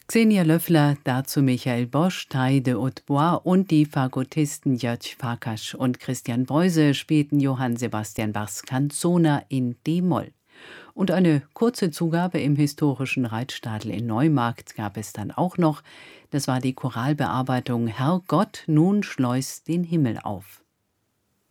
Xenia Löffler, dazu Michael Bosch, Taille de Hautbois und die Fagottisten Jörg Farkas und Christian Beuse spielten Johann Sebastian Bachs Canzona in d-Moll. Und eine kurze Zugabe im historischen Reitstadel in Neumarkt gab es dann auch noch. Das war die Choralbearbeitung Herrgott, nun schleust den Himmel auf.